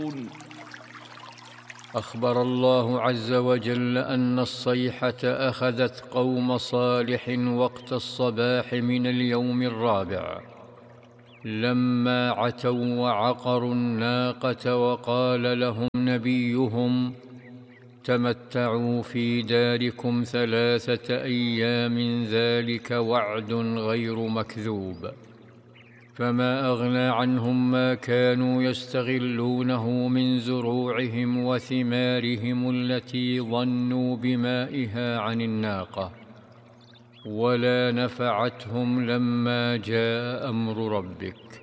أخبر الله عز وجل أن الصيحة أخذت قوم صالح وقت الصباح من اليوم الرابع، لما عتوا وعقروا الناقة، وقال لهم نبيهم: تمتعوا في داركم 3 أيام، ذلك وعد غير مكذوب. فما أغنى عنهم ما كانوا يستغلونه من زروعهم وثمارهم التي ظنوا بمائها عن الناقة، ولا نفعتهم لما جاء أمر ربك.